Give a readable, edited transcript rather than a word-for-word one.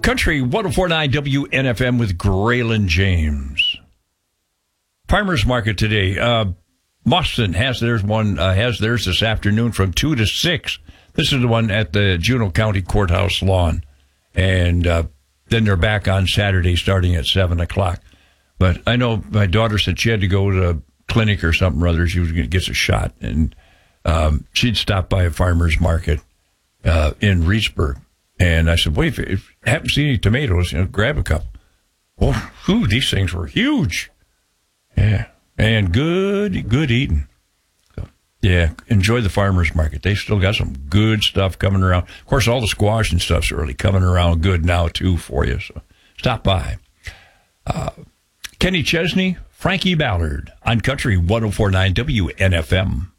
Country 104.9 WNFM with Graylin James. Farmers Market today. Boston has theirs this afternoon from 2 to 6. This is the one at the Juneau County Courthouse lawn. And then they're back on Saturday starting at 7 o'clock. But I know my daughter said she had to go to a clinic or something or other. She was going to get a shot. And she'd stop by a farmer's market in Reedsburg. And I said, wait, if you haven't seen any tomatoes, grab a couple. Oh, these things were huge. Yeah. And good eating. So, yeah, enjoy the farmer's market. They still got some good stuff coming around. Of course, all the squash and stuff's really coming around good now, too, for you. So stop by. Kenny Chesney, Frankie Ballard on Country 104.9 WNFM.